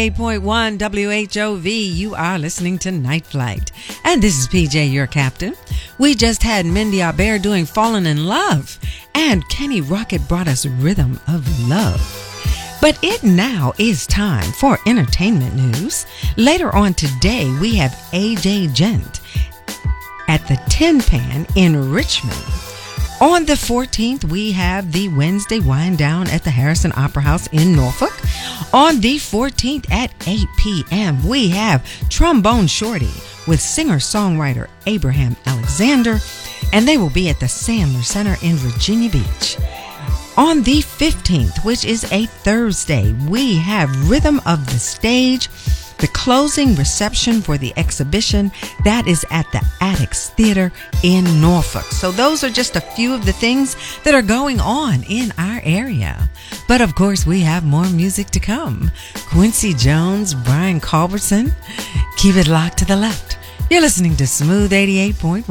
8.1 WHOV, you are listening to Night Flight. And this is PJ, your captain. We just had Mindy Albert doing Fallen in Love, and Kenny Rocket brought us Rhythm of Love. But it now is time for entertainment news. Later on today, we have AJ Gent at the Tin Pan in Richmond. On the 14th, we have the Wednesday Wind Down at the Harrison Opera House in Norfolk. On the 14th at 8 p.m., we have Trombone Shorty with singer-songwriter Abraham Alexander, and they will be at the Sandler Center in Virginia Beach. On the 15th, which is a Thursday, we have Rhythm of the Stage, the closing reception for the exhibition that is at the Attucks Theater in Norfolk. So those are just a few of the things that are going on in our area. But of course, we have more music to come. Quincy Jones, Brian Culbertson, keep it locked to the left. You're listening to Smooth 88.1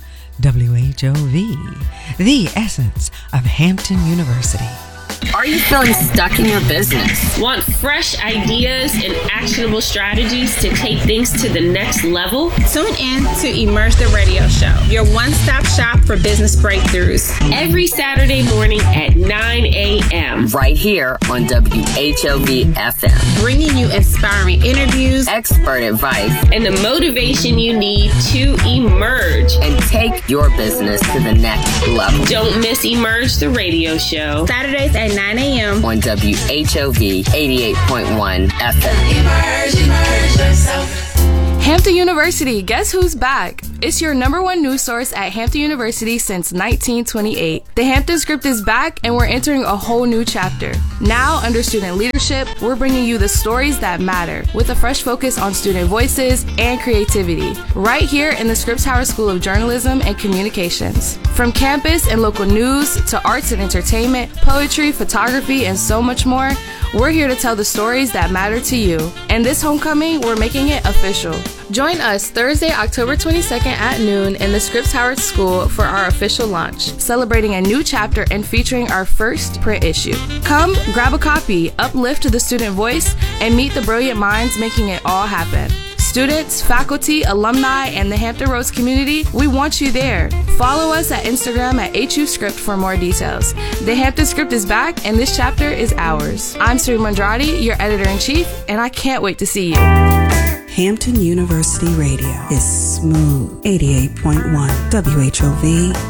WHOV, the essence of Hampton University. Are you feeling stuck in your business? Want fresh ideas and actionable strategies to take things to the next level? Tune in to Emerge the Radio Show, your one-stop shop for business breakthroughs. Every Saturday morning at 9 a.m. Right here on WHOV FM. Bringing you inspiring interviews, expert advice, and the motivation you need to emerge and take your business to the next level. Don't miss Emerge the Radio Show. Saturdays at 9 a.m. on WHOV 88.1 FM. Emerge yourself. Hampton University, guess who's back? It's your #1 news source at Hampton University since 1928. The Hampton Script is back, and we're entering a whole new chapter. Now, under student leadership, we're bringing you the stories that matter, with a fresh focus on student voices and creativity, right here in the Scripps Howard School of Journalism and Communications. From campus and local news to arts and entertainment, poetry, photography, and so much more, we're here to tell the stories that matter to you. And this homecoming, we're making it official. Join us Thursday, October 22nd at noon in the Scripps Howard School for our official launch, celebrating a new chapter and featuring our first print issue. Come, grab a copy, uplift the student voice, and meet the brilliant minds making it all happen. Students, faculty, alumni, and the Hampton Roads community, we want you there. Follow us at Instagram at HUScript for more details. The Hampton Script is back, and this chapter is ours. I'm Sri Mandrati, your editor-in-chief, and I can't wait to see you. Hampton University Radio is smooth. 88.1 WHOV